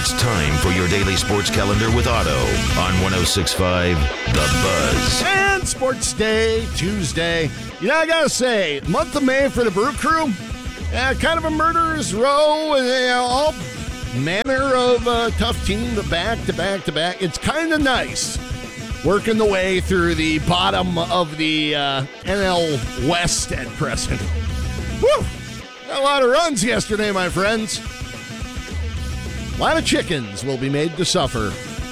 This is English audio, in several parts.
It's time for your daily sports calendar with Otto on 106.5 The Buzz. And Sports Day, Tuesday. You know, I gotta say, month of May for the Brew Crew, kind of a murderer's row, all manner of tough team, back to back to back. It's kind of nice working the way through the bottom of the NL West at present. Woo! Got a lot of runs yesterday, my friends. A lot of chickens will be made to suffer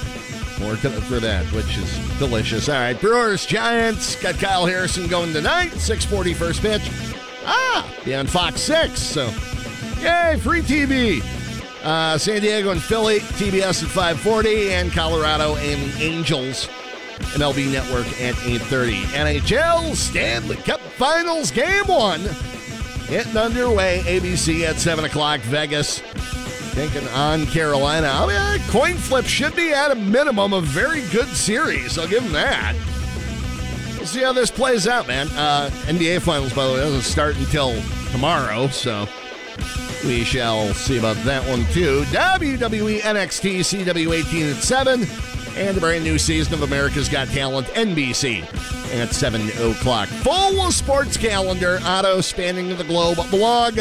for that, which is delicious. All right, Brewers, Giants, got Kyle Harrison going tonight, 6:40 first pitch. Be on Fox 6, so yay, free TV. San Diego and Philly, TBS at 5:40, and Colorado and Angels, MLB Network at 8:30. NHL Stanley Cup Finals Game 1 getting underway. ABC at 7 o'clock. Vegas taking on Carolina. Coin flip should be at a minimum a very good series. I'll give them that. We'll see how this plays out, man. NBA Finals, by the way, doesn't start until tomorrow, so we shall see about that one, too. WWE NXT CW18 at 7, and the brand new season of America's Got Talent, NBC, at 7 o'clock. Full sports calendar, Otto spanning the globe. Blog,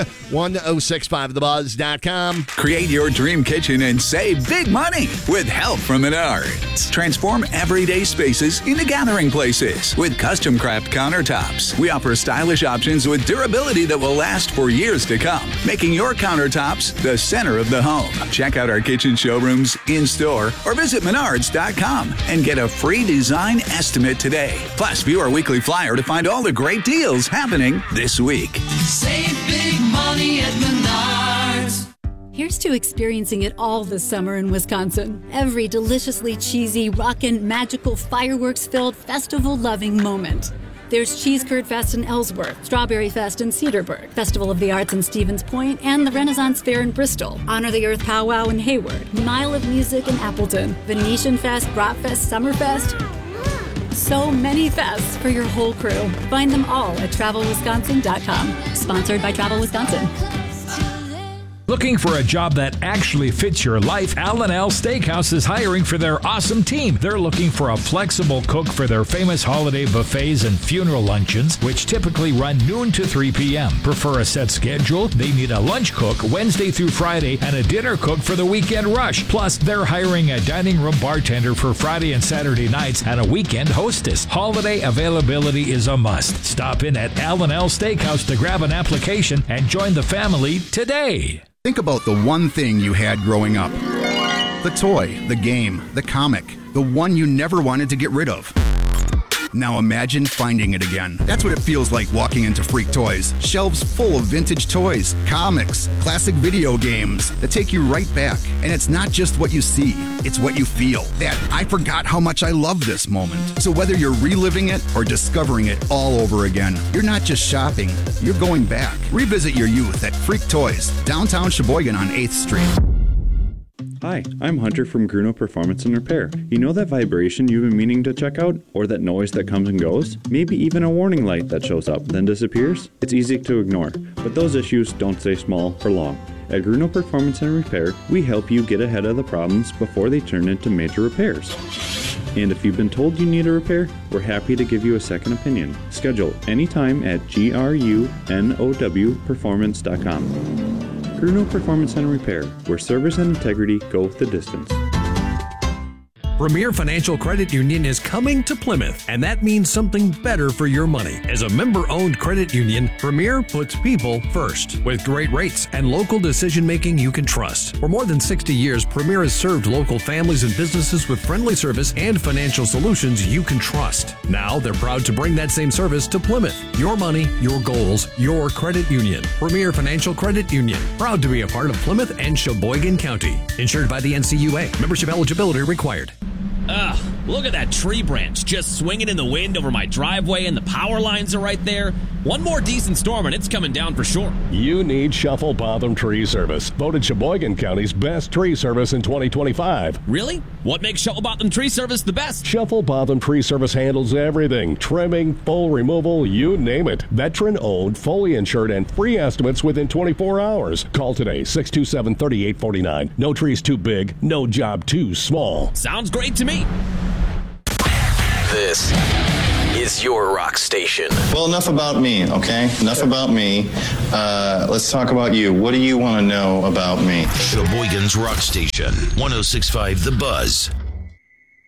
1065thebuzz.com. Create your dream kitchen and save big money with help from Menards. Transform everyday spaces into gathering places with custom craft countertops. We offer stylish options with durability that will last for years to come, making your countertops the center of the home. Check out our kitchen showrooms in-store or visit Menards.com and get a free design estimate today. Plus, view our weekly flyer to find all the great deals happening this week. Save big money at Menards. Here's to experiencing it all this summer in Wisconsin. Every deliciously cheesy, rockin', magical, fireworks-filled, festival-loving moment. There's Cheese Curd Fest in Ellsworth, Strawberry Fest in Cedarburg, Festival of the Arts in Stevens Point, and the Renaissance Fair in Bristol, Honor the Earth Powwow in Hayward, Mile of Music in Appleton, Venetian Fest, Bratfest, Summerfest. So many fests for your whole crew. Find them all at TravelWisconsin.com. Sponsored by Travel Wisconsin. Looking for a job that actually fits your life? Alan L. Steakhouse is hiring for their awesome team. They're looking for a flexible cook for their famous holiday buffets and funeral luncheons, which typically run noon to 3 p.m. Prefer a set schedule? They need a lunch cook Wednesday through Friday and a dinner cook for the weekend rush. Plus, they're hiring a dining room bartender for Friday and Saturday nights and a weekend hostess. Holiday availability is a must. Stop in at Alan L. Steakhouse to grab an application and join the family today. Think about the one thing you had growing up. The toy, the game, the comic, the one you never wanted to get rid of. Now imagine finding it again. That's what it feels like walking into Freak Toys. Shelves full of vintage toys, comics, classic video games that take you right back. And it's not just what you see, it's what you feel. That I forgot how much I love this moment. So whether you're reliving it or discovering it all over again, you're not just shopping, you're going back. Revisit your youth at Freak Toys, downtown Sheboygan on 8th Street. Hi, I'm Hunter from Gruno Performance and Repair. You know that vibration you've been meaning to check out? Or that noise that comes and goes? Maybe even a warning light that shows up, then disappears? It's easy to ignore, but those issues don't stay small for long. At Gruno Performance and Repair, we help you get ahead of the problems before they turn into major repairs. And if you've been told you need a repair, we're happy to give you a second opinion. Schedule anytime at grunowperformance.com. Gruno Performance and Repair, where service and integrity go the distance. Premier Financial Credit Union is coming to Plymouth, and that means something better for your money. As a member-owned credit union, Premier puts people first, with great rates and local decision-making you can trust. For more than 60 years, Premier has served local families and businesses with friendly service and financial solutions you can trust. Now, they're proud to bring that same service to Plymouth. Your money, your goals, your credit union. Premier Financial Credit Union, proud to be a part of Plymouth and Sheboygan County. Insured by the NCUA. Membership eligibility required. Ugh, look at that tree branch just swinging in the wind over my driveway, and the power lines are right there. One more decent storm and it's coming down for sure. You need Shuffle Botham Tree Service. Voted Sheboygan County's best tree service in 2025. Really? What makes Shuffle Botham Tree Service the best? Shuffle Botham Tree Service handles everything. Trimming, full removal, you name it. Veteran-owned, fully insured, and free estimates within 24 hours. Call today, 627-3849. No tree's too big, no job too small. Sounds great to me. This is your rock station. Well, enough about me, okay? Enough about me. Let's talk about you. What do you want to know about me? Sheboygan's Rock Station, 106.5 The Buzz.